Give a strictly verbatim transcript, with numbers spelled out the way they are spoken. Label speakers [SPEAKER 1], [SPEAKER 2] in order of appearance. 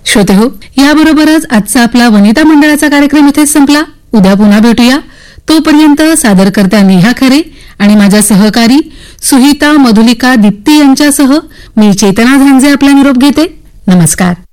[SPEAKER 1] श्रोते हो, याबरोबरच आजचा आपला वनिता मंडळाचा कार्यक्रम इथेच संपला. उद्या पुन्हा भेटूया. तोपर्यंत सादरकर्त्या नेहा खरे आणि माझ्या सहकारी सुहिता, मधुलिका, दीप्ती यांच्यासह मी चेतना झांजे आपला निरोप घेते. नमस्कार.